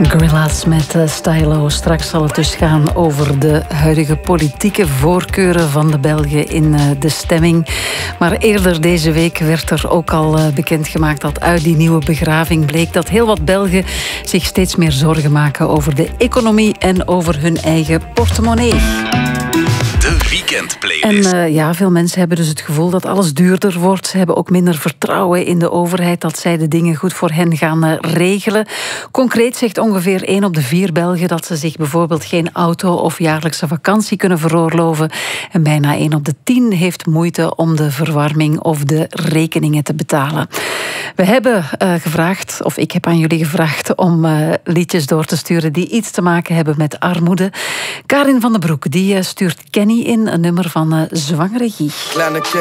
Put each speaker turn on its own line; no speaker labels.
Gorillaz met Stylo. Straks zal het dus gaan over de huidige politieke voorkeuren van de Belgen in de stemming. Maar eerder deze week werd er ook al bekendgemaakt dat uit die nieuwe begraving bleek dat heel wat Belgen zich steeds meer zorgen maken over de economie en over hun eigen portemonnee.
De weekendplaylist.
En veel mensen hebben dus het gevoel dat alles duurder wordt. Ze hebben ook minder vertrouwen in de overheid dat zij de dingen goed voor hen gaan regelen. Concreet zegt ongeveer 1 op de 4 Belgen dat ze zich bijvoorbeeld geen auto of jaarlijkse vakantie kunnen veroorloven. En bijna 1 op de 10 heeft moeite om de verwarming of de rekeningen te betalen. We hebben gevraagd, of ik heb aan jullie gevraagd, om liedjes door te sturen die iets te maken hebben met armoede. Karin van den Broek die stuurt Kenny in, een nummer van Zwangere Guy.